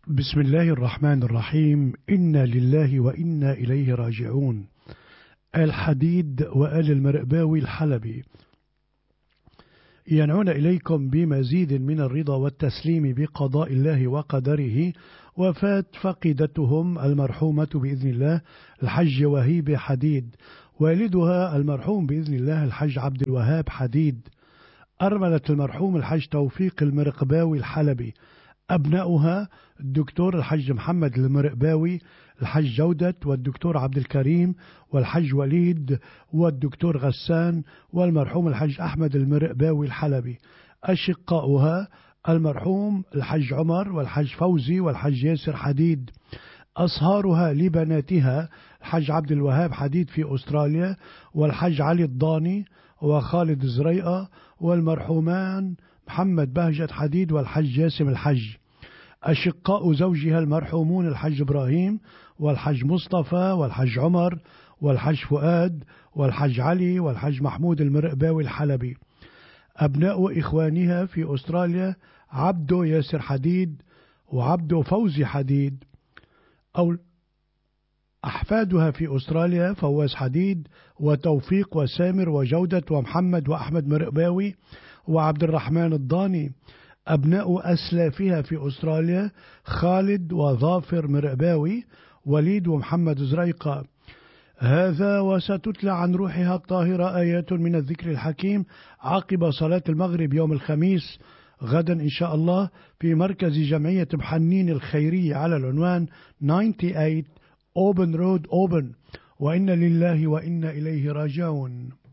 بسم الله الرحمن الرحيم. إنا لله وإنا إليه راجعون. الحديد وآل المرئباوي الحلبي ينعون إليكم بمزيد من الرضا والتسليم بقضاء الله وقدره. وفات فقدتهم المرحومة بإذن الله الحج وهيب حديد، والدها المرحوم بإذن الله الحج عبد الوهاب حديد، أرملة المرحوم الحج توفيق المرقباوي الحلبي، أبناؤها الدكتور الحج محمد المرقباوي، الحج جودة، والدكتور عبد الكريم، والحج وليد، والدكتور غسان، والمرحوم الحج أحمد المرقباوي الحلبي. أشقاؤها المرحوم الحج عمر، والحج فوزي، والحج ياسر حديد. أصهارها لبناتها الحج عبد الوهاب حديد في أستراليا، والحج علي الضاني، وخالد زريقة، والمرحومان محمد بهجت حديد، والحج جاسم الحج. أشقاء زوجها المرحومون الحج إبراهيم، والحج مصطفى، والحج عمر، والحج فؤاد، والحج علي، والحج محمود المرقباوي الحلبي. أبناء إخوانها في أستراليا عبدو ياسر حديد، وعبدو فوزي حديد. أو أحفادها في أستراليا فواز حديد، وتوفيق، وسامر، وجودة، ومحمد، وأحمد مرقباوي، وعبد الرحمن الضاني. أبناء أسلافها في أستراليا خالد وظافر مرقباوي، وليد، ومحمد زريقة. هذا وستتلى عن روحها الطاهرة آيات من الذكر الحكيم عقب صلاة المغرب يوم الخميس غدا إن شاء الله في مركز جمعية محنين الخيرية على العنوان 98 أوبن رود أوبن. وإنا لله وإنا إليه راجعون.